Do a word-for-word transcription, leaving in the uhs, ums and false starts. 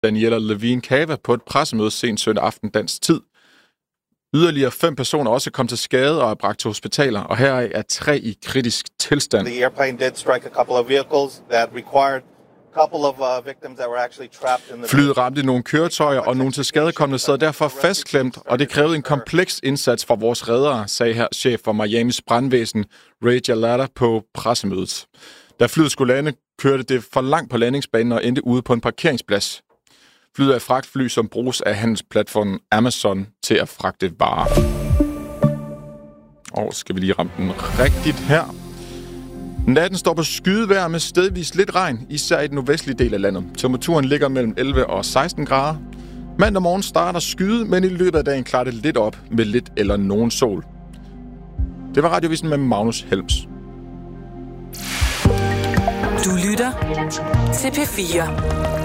Daniela Levine Cava på et pressemøde sent søndag aften dansk tid. Yderligere fem personer også kom til skade og er bragt til hospitaler, og heraf er tre i kritisk tilstand. The airplane did strike a couple of vehicles that required a couple of uh, victims that were actually trapped in the... Flyet ramte nogle køretøjer, og nogle til skadekomne sad derfor fastklemt, og det krævede en kompleks indsats fra vores reddere, sagde her chef for Miamis brandvæsen, Ray Jalata, på pressemødet. Da flyet skulle lande, kørte det for langt på landingsbanen og endte ude på en parkeringsplads. Flyet er et fragtfly, som bruges af handelsplatformen Amazon til at fragte varer. Og skal vi lige ramme den rigtigt her. Natten står på skydevejr med stedvis lidt regn, især i den nordvestlige del af landet. Temperaturen ligger mellem elleve og seksten grader. Mandag morgen starter skyde, men i løbet af dagen klarer det lidt op med lidt eller nogen sol. Det var Radiovisen med Magnus Helms. Du lytter til P fire.